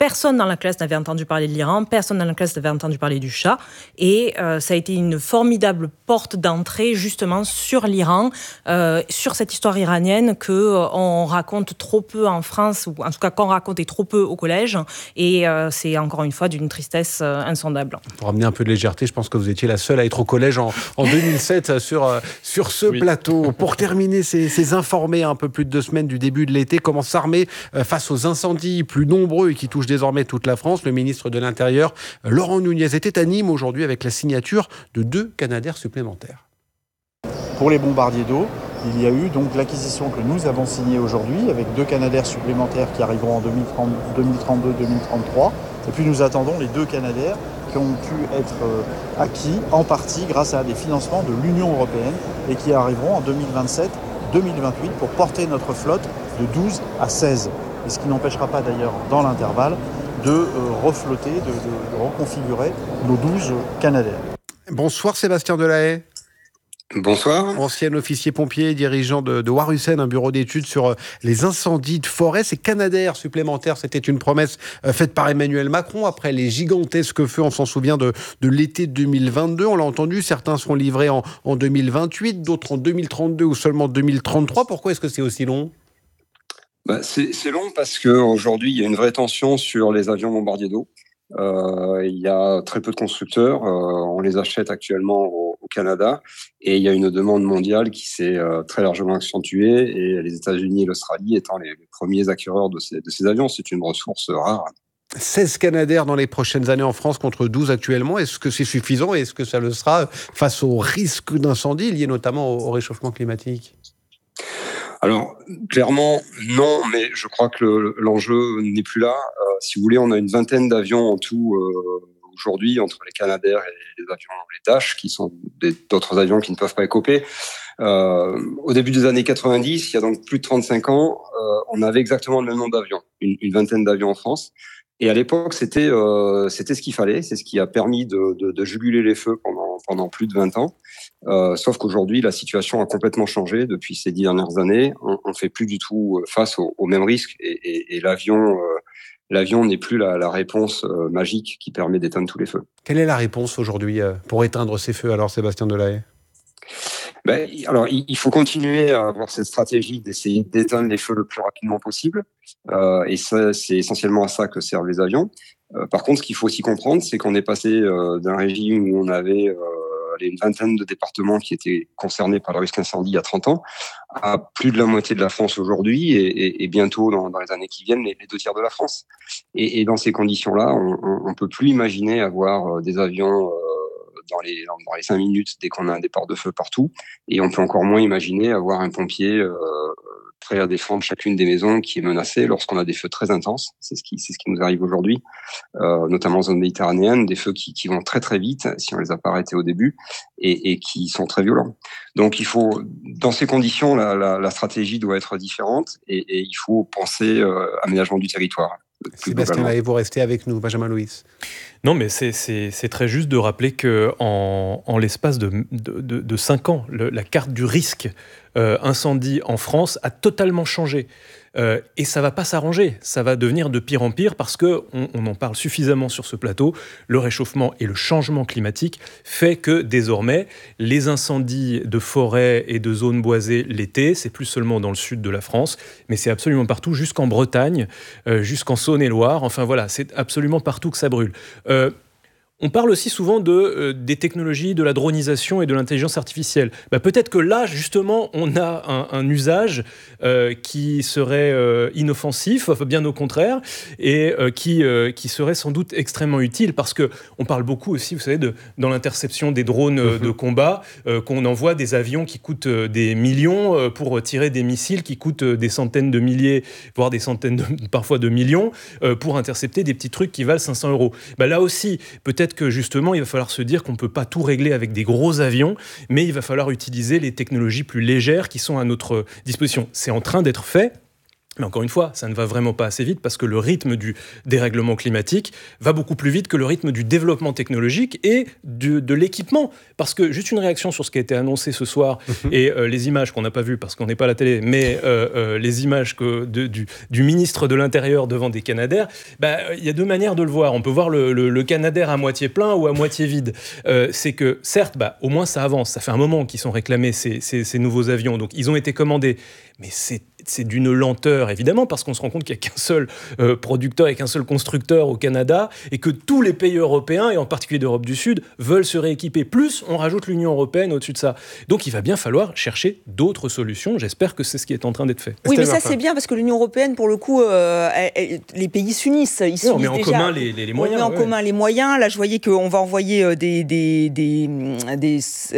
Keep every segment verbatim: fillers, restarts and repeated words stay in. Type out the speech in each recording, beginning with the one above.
Personne dans la classe n'avait entendu parler de l'Iran, personne dans la classe n'avait entendu parler du Shah. Et euh, ça a été une formidable porte d'entrée justement sur l'Iran, euh, sur cette histoire iranienne qu'on euh, raconte trop peu en France, ou en tout cas qu'on racontait trop peu au collège. Et euh, c'est encore une fois d'une tristesse euh, insondable. Pour amener un peu de légèreté, je pense que vous étiez la seule à être au collège en, en deux mille sept sur, euh, sur ce oui. plateau. Pour terminer ces, ces informés, un peu plus de deux semaines du début de l'été, comment s'armer euh, face aux incendies plus nombreux et qui touchent désormais toute la France. Le ministre de l'Intérieur, Laurent Nunez, était à Nîmes aujourd'hui avec la signature de deux Canadair supplémentaires. Pour les bombardiers d'eau, il y a eu donc l'acquisition que nous avons signée aujourd'hui avec deux Canadair supplémentaires qui arriveront en deux mille trente, deux mille trente-deux deux mille trente-trois. Et puis nous attendons les deux Canadair qui ont pu être acquis en partie grâce à des financements de l'Union européenne et qui arriveront en deux mille vingt-sept deux mille vingt-huit pour porter notre flotte de douze à seize. Et ce qui n'empêchera pas d'ailleurs dans l'intervalle de euh, reflotter, de, de, de reconfigurer nos douze Canadair. Bonsoir Sébastien Delahaye. Bonsoir. Ancien officier pompier, dirigeant de, de War-Hussein, un bureau d'études sur les incendies de forêt. Ces Canadair supplémentaires, c'était une promesse faite par Emmanuel Macron après les gigantesques feux, on s'en souvient, de, de l'été deux mille vingt-deux. On l'a entendu, certains seront livrés en, en deux mille vingt-huit, d'autres en deux mille trente-deux ou seulement deux mille trente-trois. Pourquoi est-ce que c'est aussi long ? Bah, c'est, c'est long parce qu'aujourd'hui, il y a une vraie tension sur les avions bombardiers d'eau. Euh, il y a très peu de constructeurs. Euh, on les achète actuellement au, au Canada. Et il y a une demande mondiale qui s'est euh, très largement accentuée. Et les États-Unis et l'Australie étant les, les premiers acquéreurs de ces, de ces avions, c'est une ressource rare. seize Canadair dans les prochaines années en France contre douze actuellement. Est-ce que c'est suffisant et est-ce que ça le sera face au risque d'incendie lié notamment au, au réchauffement climatique ? Alors, clairement, non, mais je crois que le, l'enjeu n'est plus là. Euh, si vous voulez, on a une vingtaine d'avions en tout euh, aujourd'hui, entre les Canadair et les avions, les Dash, qui sont des, d'autres avions qui ne peuvent pas écoper. Euh, au début des années quatre-vingt-dix, il y a donc plus de trente-cinq ans, euh, on avait exactement le même nombre d'avions, une, une vingtaine d'avions en France. Et à l'époque, c'était euh, c'était ce qu'il fallait, c'est ce qui a permis de, de, de juguler les feux pendant pendant plus de vingt ans. Euh, sauf qu'aujourd'hui, la situation a complètement changé depuis ces dix dernières années. On, on fait plus du tout face aux au mêmes risques et, et, et l'avion euh, l'avion n'est plus la, la réponse euh, magique qui permet d'éteindre tous les feux. Quelle est la réponse aujourd'hui euh, pour éteindre ces feux alors, Sébastien Delahaye ? Ben, alors, il faut continuer à avoir cette stratégie d'essayer d'éteindre les feux le plus rapidement possible. Euh, et ça, c'est essentiellement à ça que servent les avions. Euh, par contre, ce qu'il faut aussi comprendre, c'est qu'on est passé euh, d'un régime où on avait euh, une vingtaine de départements qui étaient concernés par le risque incendie il y a trente ans, à plus de la moitié de la France aujourd'hui, et, et, et bientôt, dans, dans les années qui viennent, les, les deux tiers de la France. Et, et dans ces conditions-là, on ne peut plus imaginer avoir des avions... Euh, Dans les, dans les cinq minutes dès qu'on a un départ de feu partout. Et on peut encore moins imaginer avoir un pompier euh, prêt à défendre chacune des maisons qui est menacée lorsqu'on a des feux très intenses. C'est ce qui, c'est ce qui nous arrive aujourd'hui, euh, notamment en zone méditerranéenne, des feux qui, qui vont très très vite si on les a pas arrêtés au début et, et qui sont très violents. Donc il faut, dans ces conditions, la, la, la stratégie doit être différente et, et il faut penser euh, aménagement du territoire. Sébastien Delahaye, vous restez avec nous, Benjamin Louis. Non, mais c'est, c'est, c'est très juste de rappeler qu'en en l'espace de, de, de, de cinq ans, le, la carte du risque euh, incendie en France a totalement changé. Euh, et ça ne va pas s'arranger, ça va devenir de pire en pire parce qu'on on en parle suffisamment sur ce plateau. Le réchauffement et le changement climatique fait que désormais, les incendies de forêt et de zones boisées l'été, c'est plus seulement dans le sud de la France, mais c'est absolument partout, jusqu'en Bretagne, euh, jusqu'en Saône-et-Loire. Enfin voilà, c'est absolument partout que ça brûle. Euh, On parle aussi souvent de, euh, des technologies, de la dronisation et de l'intelligence artificielle. Bah, peut-être que là, justement, on a un, un usage euh, qui serait euh, inoffensif, bien au contraire, et euh, qui, euh, qui serait sans doute extrêmement utile, parce qu'on parle beaucoup aussi, vous savez, de, dans l'interception des drones euh, de combat, euh, qu'on envoie des avions qui coûtent euh, des millions euh, pour tirer des missiles qui coûtent euh, des centaines de milliers, voire des centaines, de, parfois de millions, euh, pour intercepter des petits trucs qui valent cinq cents euros. Bah, là aussi, peut-être que justement, il va falloir se dire qu'on ne peut pas tout régler avec des gros avions, mais il va falloir utiliser les technologies plus légères qui sont à notre disposition. C'est en train d'être fait. Mais encore une fois, ça ne va vraiment pas assez vite parce que le rythme du dérèglement climatique va beaucoup plus vite que le rythme du développement technologique et de, de l'équipement. Parce que, juste une réaction sur ce qui a été annoncé ce soir mmh. et euh, les images qu'on n'a pas vues parce qu'on n'est pas à la télé, mais euh, euh, les images que de, du, du ministre de l'Intérieur devant des Canadair, bah, y a deux manières de le voir. On peut voir le, le, le Canadair à moitié plein ou à moitié vide. Euh, c'est que, certes, bah, au moins ça avance. Ça fait un moment qu'ils sont réclamés, ces, ces, ces nouveaux avions. Donc, ils ont été commandés. Mais c'est c'est d'une lenteur, évidemment, parce qu'on se rend compte qu'il n'y a qu'un seul euh, producteur et qu'un seul constructeur au Canada, et que tous les pays européens, et en particulier d'Europe du Sud, veulent se rééquiper. Plus, on rajoute l'Union européenne au-dessus de ça. Donc, il va bien falloir chercher d'autres solutions. J'espère que c'est ce qui est en train d'être fait. Oui, mais ça, c'est bien, parce que l'Union européenne, pour le coup, euh, elle, elle, les pays s'unissent. Ils oui, on met en déjà, commun les, les, les moyens. On met en ouais. commun les moyens. Là, je voyais qu'on va envoyer des, des, des, des,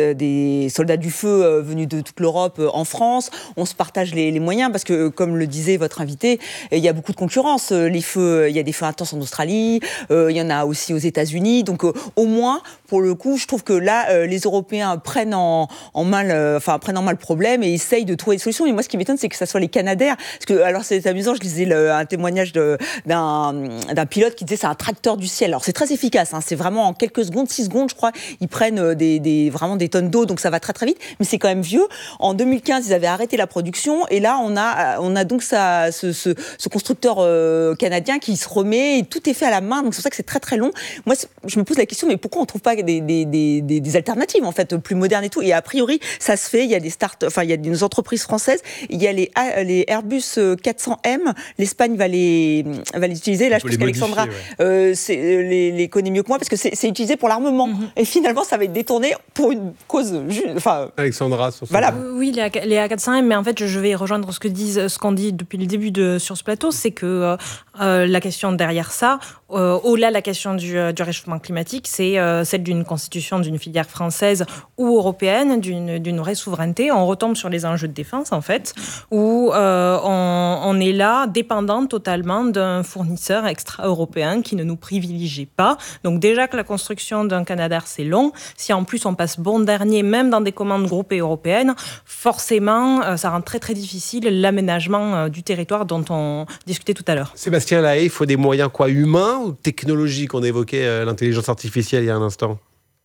des soldats du feu venus de toute l'Europe en France. On se partage les, les moyens, parce que, comme le disait votre invité, il y a beaucoup de concurrence. Les feux, il y a des feux intenses en Australie, euh, il y en a aussi aux États-Unis. Donc, euh, au moins, pour le coup, je trouve que là, euh, les Européens prennent en, en main, le, enfin, prennent en main le problème et essayent de trouver des solutions. Et moi, ce qui m'étonne, c'est que ça soit les Canadair. Parce que, alors, c'est amusant, je lisais le, un témoignage de, d'un, d'un pilote qui disait c'est un tracteur du ciel. Alors, c'est très efficace. Hein, c'est vraiment en quelques secondes, six secondes, je crois, ils prennent des, des, vraiment des tonnes d'eau. Donc, ça va très, très vite. Mais c'est quand même vieux. En deux mille quinze, ils avaient arrêté la production. Et là, on a, on a donc ça, ce, ce, ce constructeur euh, canadien qui se remet. Et tout est fait à la main. Donc, c'est pour ça que c'est très, très long. Moi, je me pose la question, mais pourquoi on ne trouve pas des, des, des, des, des alternatives, en fait, plus modernes et tout? Et a priori, ça se fait. Il y a des start, enfin, il y a des entreprises françaises. Il y a les, les Airbus quatre cents M. L'Espagne va les, va les utiliser. Là, je pense qu'Alexandra ouais. euh, c'est, les, les connaît mieux que moi parce que c'est, c'est utilisé pour l'armement. Mm-hmm. Et finalement, ça va être détourné pour une cause. Enfin, Alexandra, sur voilà. Oui, les A quatre cents M, mais en fait, je vais rejoindre ce que disent, ce qu'on dit depuis le début de, sur ce plateau, c'est que euh, la question derrière ça, euh, au-delà de la question du, du réchauffement climatique, c'est euh, celle d'une constitution d'une filière française ou européenne, d'une, d'une vraie souveraineté. On retombe sur les enjeux de défense, en fait, où euh, on, on est là, dépendant totalement d'un fournisseur extra-européen qui ne nous privilégie pas. Donc déjà que la construction d'un Canadair, c'est long. Si en plus on passe bon dernier, même dans des commandes groupées européennes, forcément, euh, ça rend très très difficile l'aménagement euh, du territoire dont on discutait tout à l'heure. Sébastien Lahaye, il faut des moyens quoi, humains ou technologiques? On évoquait euh, l'intelligence artificielle il y a un instant.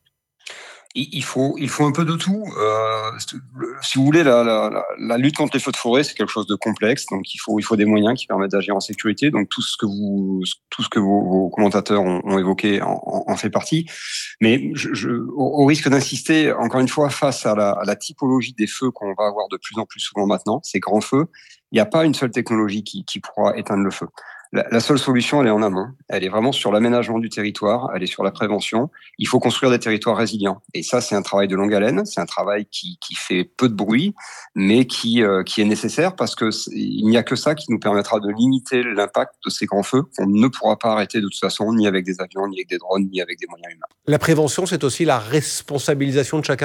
Il faut, il faut un peu de tout. Euh, si vous voulez, la, la, la lutte contre les feux de forêt, c'est quelque chose de complexe. Donc, il faut, il faut des moyens qui permettent d'agir en sécurité. Donc, tout ce que vous, tout ce que vos, vos commentateurs ont, ont évoqué en, en, en fait partie. Mais je, je, au, au risque d'insister, encore une fois, face à la, à la typologie des feux qu'on va avoir de plus en plus souvent maintenant, ces grands feux, il n'y a pas une seule technologie qui, qui pourra éteindre le feu. La, la seule solution, elle est en amont. Elle est vraiment sur l'aménagement du territoire, elle est sur la prévention. Il faut construire des territoires résilients. Et ça, c'est un travail de longue haleine. C'est un travail qui, qui fait peu de bruit, mais qui, euh, qui est nécessaire parce que il n'y a que ça qui nous permettra de limiter l'impact de ces grands feux qu'on ne pourra pas arrêter de toute façon, ni avec des avions, ni avec des drones, ni avec des moyens humains. La prévention, c'est aussi la responsabilisation de chacun ?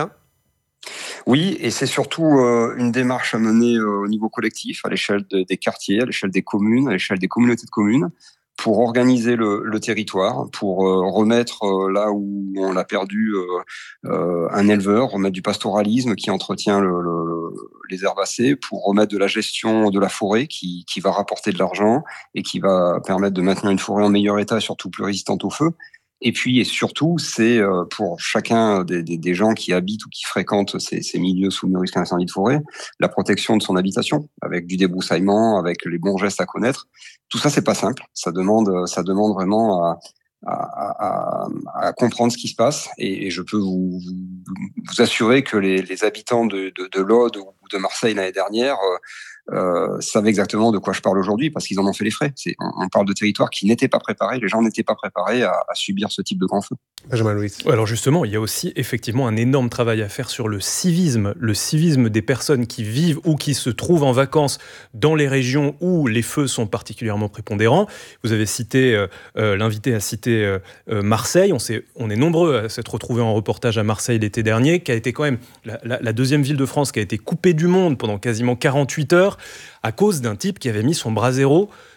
Oui, et c'est surtout euh, une démarche à mener euh, au niveau collectif, à l'échelle de, des quartiers, à l'échelle des communes, à l'échelle des communautés de communes, pour organiser le, le territoire, pour euh, remettre euh, là où on l'a perdu euh, euh, un éleveur, remettre du pastoralisme qui entretient le, le, les herbacées, pour remettre de la gestion de la forêt qui, qui va rapporter de l'argent et qui va permettre de maintenir une forêt en meilleur état, surtout plus résistante au feu. Et puis, et surtout, c'est pour chacun des, des, des gens qui habitent ou qui fréquentent ces, ces milieux soumis au risque d'incendie de forêt, la protection de son habitation, avec du débroussaillement, avec les bons gestes à connaître. Tout ça, c'est pas simple. Ça demande, ça demande vraiment à, à, à, à comprendre ce qui se passe. Et, et je peux vous, vous assurer que les, les habitants de, de, de l'Aude ou de Marseille l'année dernière Euh, savent exactement de quoi je parle aujourd'hui parce qu'ils en ont fait les frais. C'est, on, on parle de territoires qui n'étaient pas préparés, les gens n'étaient pas préparés à, à subir ce type de grand feu. Benjamin Louis. Ouais, alors justement, il y a aussi effectivement un énorme travail à faire sur le civisme, le civisme des personnes qui vivent ou qui se trouvent en vacances dans les régions où les feux sont particulièrement prépondérants. Vous avez cité, euh, euh, l'invité a cité euh, euh, Marseille, on, s'est, on est nombreux à s'être retrouvés en reportage à Marseille l'été dernier, qui a été quand même la, la, la deuxième ville de France qui a été coupée du monde pendant quasiment quarante-huit heures à cause d'un type qui avait mis son brasero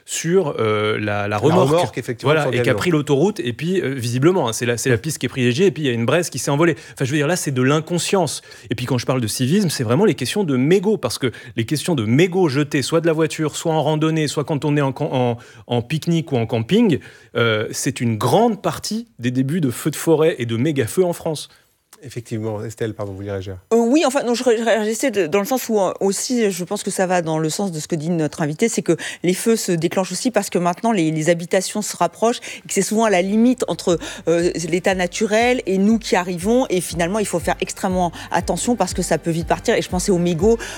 sur euh, la, la remorque, la remorque effectivement, voilà, et qui a pris l'autoroute. Et puis, euh, visiblement, hein, c'est, la, c'est la piste qui est privilégiée. Et puis, il y a une braise qui s'est envolée. Enfin, je veux dire, là, c'est de l'inconscience. Et puis, quand je parle de civisme, c'est vraiment les questions de mégots. Parce que les questions de mégots jetés, soit de la voiture, soit en randonnée, soit quand on est en, en, en pique-nique ou en camping, euh, c'est une grande partie des débuts de feux de forêt et de méga-feux en France. Effectivement, Estelle, pardon, vous vouliez réagir. Euh, oui, enfin, non, je réagissais dans le sens où euh, aussi, je pense que ça va dans le sens de ce que dit notre invité, c'est que les feux se déclenchent aussi parce que maintenant les, les habitations se rapprochent et que c'est souvent à la limite entre euh, l'état naturel et nous qui arrivons, et finalement il faut faire extrêmement attention parce que ça peut vite partir. Et je pensais aux mégots